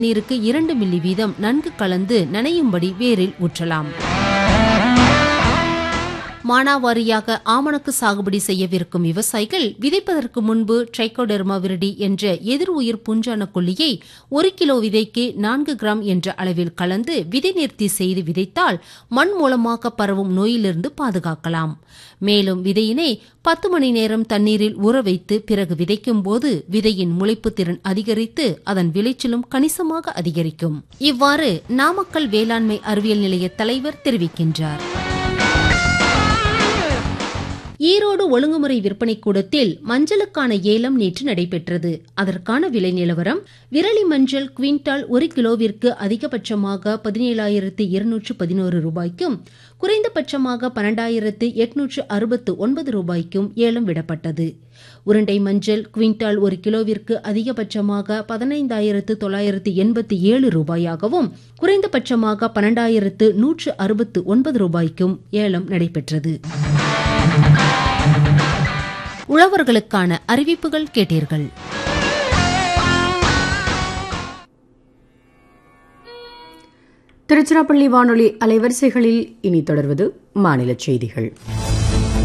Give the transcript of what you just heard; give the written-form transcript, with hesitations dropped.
நீருக்கு 2 மில்லி வீதம் நன்கு கலந்து நனையும்படி வேரில் ஊற்றலாம். மானாவாரியாக ஆமணக்கு சாகுபடி செய்யவிருக்கும் விவசாயிகள் விதைப்பதற்கு முன்பு ட்ரைகோடெர்மா விரிடி என்ற எதிர் உயிர் பூஞ்சான கொல்லியை 1 கிலோ விதைக்கு 4 கிராம் என்ற அளவில் கலந்து விதை நேர்த்தி செய்து விதைத்தால் மண் மூலமாக பரவும் நோயிலிருந்து பாதுகாக்கலாம். மேலும் விதையினை 10 மணி நேரம் தண்ணீரில் ஊற வைத்து பிறகு விதைக்கும் போது விதையின் முளைப்பு திறன் அதிகரித்து அதன் விளைச்சலும் கணிசமாக அதிகரிக்கும். இவ்வாறு நாமக்கல் வேளாண்மை அறிவியல் நிலைய தலைவர் தெரிவிக்கின்றார். ஈரோடு ஒழுங்குமுறை விற்பனை கூடத்தில் மஞ்சளுக்கான ஏலம் நேற்று நடைபெற்றது. அதற்கான விலை நிலவரம்: விரலி மஞ்சள் குவிண்டால் 1 கிலோவிற்கு அதிகபட்சமாக 17,211 ரூபாய்க்கும் குறைந்தபட்சமாக 12,869 ரூபாய்க்கும் ஏலம் விடப்பட்டது. உருண்டை மஞ்சள் குவிண்டால் 1 கிலோவிற்கு அதிகபட்சமாக 15,987 ரூபாயாகவும் குறைந்தபட்சமாக 12,169 ரூபாய்க்கும் ஏலம் நடைபெற்றது. உழவர்களுக்கான அறிவிப்புகள் கேட்டீர்கள். திருச்சிராப்பள்ளி வானொலி அலைவரிசைகளில் இனி தொடர்வது மாநில செய்திகள்.